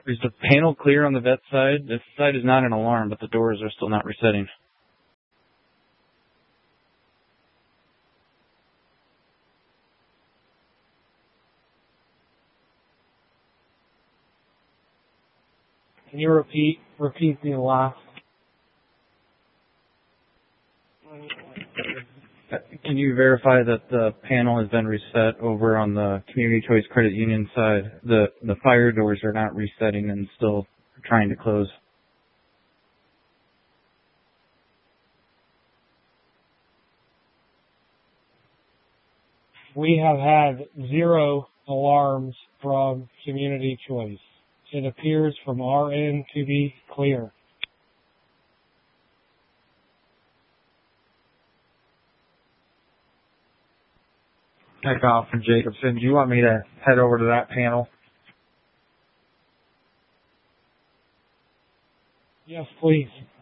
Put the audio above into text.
Is the panel clear on the vet side? This side is not an alarm, but the doors are still not resetting. Can you repeat the last? Can you verify that the panel has been reset over on the Community Choice Credit Union side? The fire doors are not resetting and still trying to close. We have had 0 alarms from Community Choice. It appears from our end to be clear. Tech off from Jacobson. Do you want me to head over to that panel? Yes, please.